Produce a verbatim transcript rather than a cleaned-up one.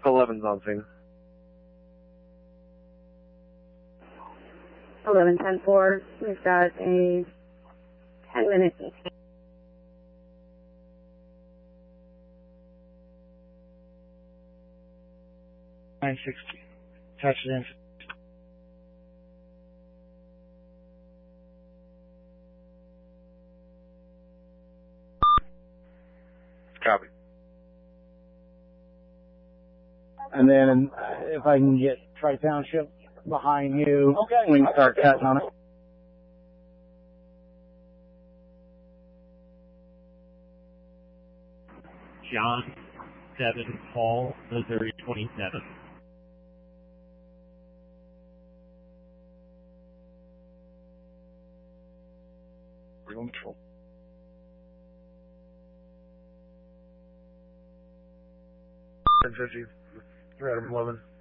eleven's on scene. eleven ten four, we've got a ten minute detain. nine sixty. Touch it in. Copy. And then if I can get Tri Township behind you, okay, we can start cutting on it. John seven, Paul, Missouri twenty-seven. Real control. ten fifty, three out of eleven.